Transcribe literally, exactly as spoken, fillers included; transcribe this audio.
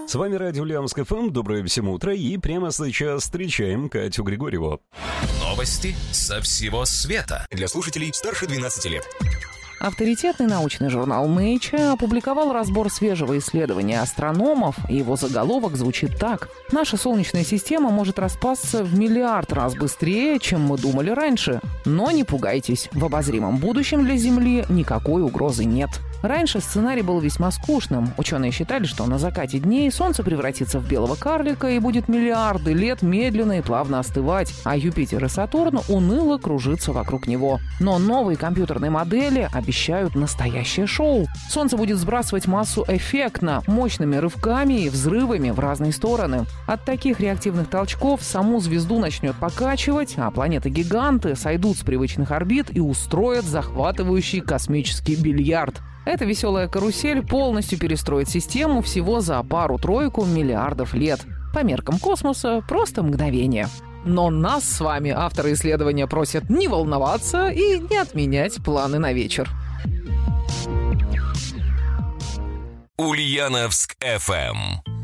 С вами радио Ульяновск эф эм. Доброе всем утро. И прямо сейчас встречаем Катю Григорьеву. Новости со всего света. Для слушателей старше двенадцати лет. Авторитетный научный журнал Nature опубликовал разбор свежего исследования астрономов, и его заголовок звучит так: «Наша Солнечная система может распасться в миллиард раз быстрее, чем мы думали раньше. Но не пугайтесь, в обозримом будущем для Земли никакой угрозы нет». Раньше сценарий был весьма скучным. Ученые считали, что на закате дней Солнце превратится в белого карлика и будет миллиарды лет медленно и плавно остывать, а Юпитер и Сатурн уныло кружиться вокруг него. Но новые компьютерные модели обещают настоящее шоу. Солнце будет сбрасывать массу эффектно, мощными рывками и взрывами в разные стороны. От таких реактивных толчков саму звезду начнет покачивать, а планеты-гиганты сойдут с привычных орбит и устроят захватывающий космический бильярд. Эта веселая карусель полностью перестроит систему всего за пару-тройку миллиардов лет. По меркам космоса просто мгновение. Но нас с вами авторы исследования просят не волноваться и не отменять планы на вечер. Ульяновск эф эм.